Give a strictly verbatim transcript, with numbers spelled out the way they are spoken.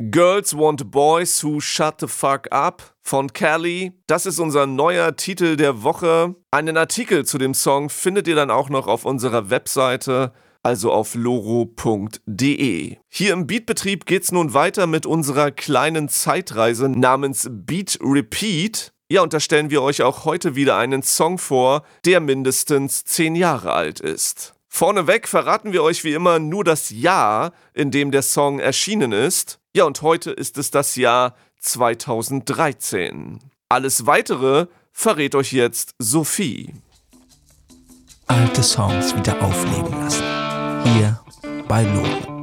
Girls Want Boys Who Shut the Fuck Up von Kelly. Das ist unser neuer Titel der Woche. Einen Artikel zu dem Song findet ihr dann auch noch auf unserer Webseite, also auf loro punkt de. Hier im Beatbetrieb geht's nun weiter mit unserer kleinen Zeitreise namens Beat Repeat. Ja, und da stellen wir euch auch heute wieder einen Song vor, der mindestens zehn Jahre alt ist. Vorneweg verraten wir euch wie immer nur das Jahr, in dem der Song erschienen ist. Ja, und heute ist es das Jahr zweitausenddreizehn. Alles Weitere verrät euch jetzt Sophie. Alte Songs wieder aufleben lassen. Hier bei Loro.